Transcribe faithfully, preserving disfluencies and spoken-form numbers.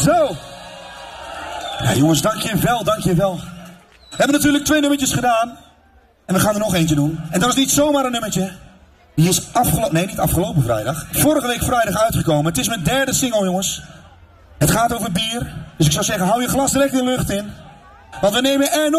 Zo. Ja, jongens, dankjewel, dankjewel. We hebben natuurlijk twee nummertjes gedaan. En we gaan er nog eentje doen. En dat is niet zomaar een nummertje. Die is afgelopen, nee niet afgelopen vrijdag. Vorige week vrijdag uitgekomen. Het is mijn derde single, jongens. Het gaat over bier. Dus ik zou zeggen, hou je glas direct in de lucht in. Want we nemen er nog...